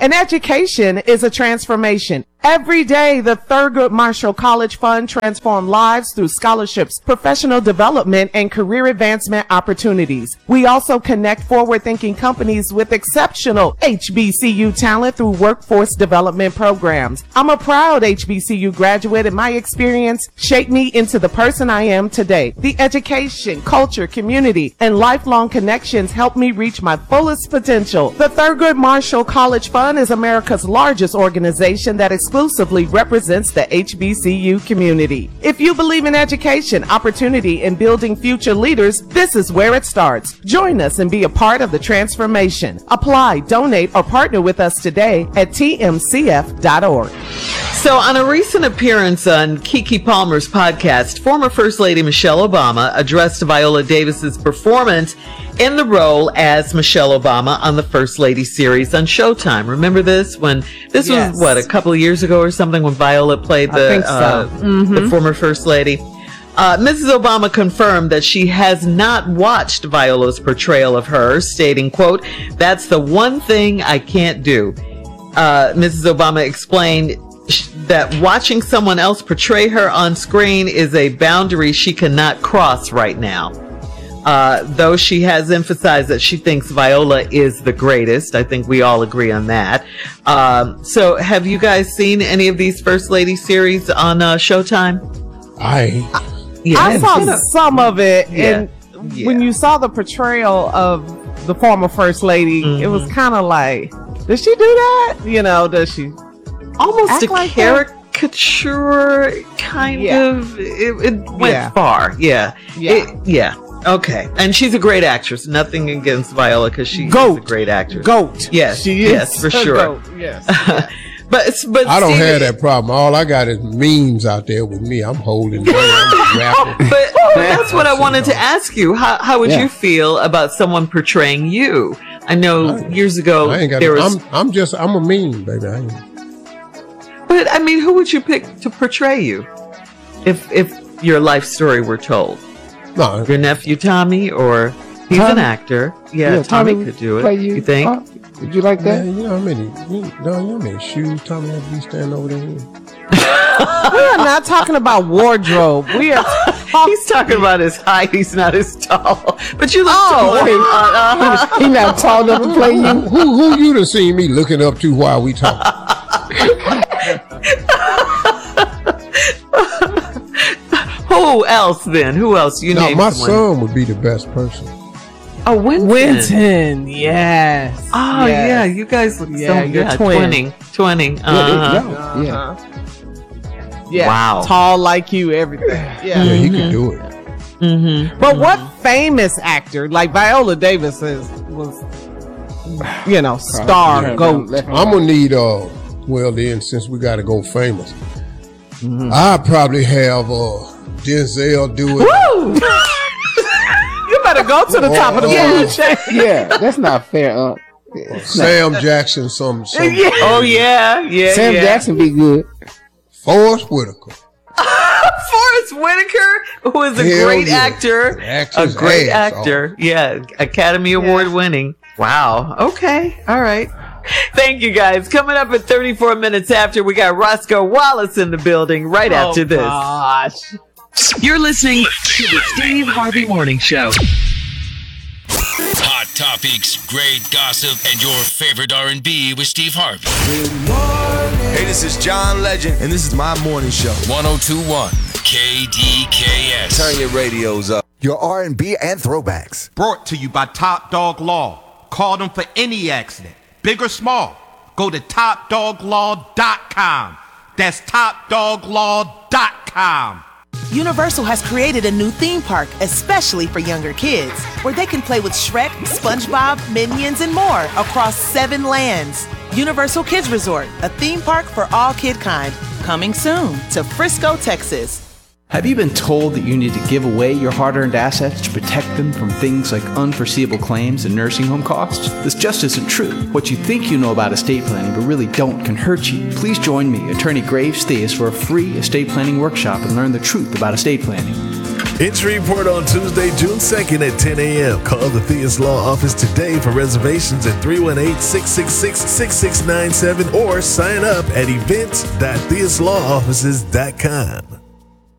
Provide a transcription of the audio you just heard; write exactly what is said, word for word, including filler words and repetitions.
An education is a transformation. Every day, the Thurgood Marshall College Fund transforms lives through scholarships, professional development, and career advancement opportunities. We also connect forward-thinking companies with exceptional H B C U talent through workforce development programs. I'm a proud H B C U graduate, and my experience shaped me into the person I am today. The education, culture, community, and lifelong connections help me reach my fullest potential. The Thurgood Marshall College Fund is America's largest organization that exclusively represents the H B C U community. If you believe in education, opportunity, and building future leaders, this is where it starts. Join us and be a part of the transformation. Apply, donate, or partner with us today at T M C F dot org. So on a recent appearance on Keke Palmer's podcast, former First Lady Michelle Obama addressed Viola Davis's performance in the role as Michelle Obama on the First Lady series on Showtime. Remember this? When this yes. was, what, a couple of years ago or something when Viola played the, I think so. uh, mm-hmm. the former First Lady. Uh, Missus Obama confirmed that she has not watched Viola's portrayal of her, stating, quote, "That's the one thing I can't do." Uh, Missus Obama explained that watching someone else portray her on screen is a boundary she cannot cross right now. Uh, though she has emphasized that she thinks Viola is the greatest. I think we all agree on that. Um, so have you guys seen any of these First Lady series on uh, Showtime? I, yeah, I saw you know, some of it, yeah, and yeah. when you saw the portrayal of the former First Lady, mm-hmm. it was kind of like, does she do that? You know, does she almost act a like caricature that? kind yeah. of? It, it went yeah. far. Yeah. Yeah. It, yeah. Okay. And she's a great actress. Nothing against Viola because she's Goat. a great actress. Goat. Yes. She yes, is for sure. Goat. Yes. Yeah. But but I don't see, have that problem. All I got is memes out there with me. I'm holding money. I'm a rapper. But that's what I wanted to ask you. How how would Yeah. you feel about someone portraying you? I know I, years ago I ain't got. there No, was. I'm I'm just I'm a meme, baby. I ain't. But I mean, who would you pick to portray you, if if your life story were told? No, Your nephew Tommy, or he's Tommy? an actor. Yeah, Yeah, Tommy, Tommy could do it. play You, you. think? Huh? Would you like that? man, you know how many? You know, you know how many shoes Tommy had to be standing over there in? We are not talking about wardrobe. We are. He's talking about his height. He's not as tall. But you look Oh, taller. Uh, uh, He not tall enough to play you. Who who you done seen me looking up to while we talk? Who else then? Who else? You Now name my someone. son would be the best person. Oh, Winton. Winton, yes. Oh, yes. yeah. You guys look Yeah, so you're yeah, twin. twinning. Twinning. Yeah, Uh-huh. yeah, yeah. Uh-huh. Yeah. Wow. Tall like you, everything. Yeah. Yeah, he can do it. Mm-hmm. But what famous actor like Viola Davis is, was, you know, star Turn goat? down left and I'm right. gonna need uh. Well then, since we got to go famous, I probably have uh Denzel do it. Woo! You better go to the top of the Yeah. food chain. Yeah, that's not fair. Uh, Sam Jackson, some some Oh, yeah. Yeah. Sam yeah. Jackson be good. Forrest Whitaker. Forrest Whitaker, who is a Hell great yeah. actor. Acts A his great ass actor. Yeah. Academy Award winning. Wow. Okay. All right. Thank you, guys. Coming up at thirty-four minutes after, we got Roscoe Wallace in the building right after Oh, this. gosh. You're listening to the Steve Harvey Morning Show. Hot topics, great gossip, and your favorite R and B with Steve Harvey. Hey, this is John Legend, and this is my morning show. one oh two point one K D K S. Turn your radios up. Your R and B and throwbacks. Brought to you by Top Dog Law. Call them for any accident, big or small. Go to top dog law dot com. That's top dog law dot com. Universal has created a new theme park especially for younger kids, where they can play with Shrek, SpongeBob, Minions, and more across seven lands. Universal Kids Resort, a theme park for all kid kind. Coming soon to Frisco, Texas. Have you been told that you need to give away your hard-earned assets to protect them from things like unforeseeable claims and nursing home costs? This just isn't true. What you think you know about estate planning but really don't can hurt you. Please join me, Attorney Graves Theus, for a free estate planning workshop and learn the truth about estate planning. Entry report on Tuesday, June second at ten a.m. Call the Theus Law Office today for reservations at three one eight, six six six, six six nine seven or sign up at events dot theus law offices dot com.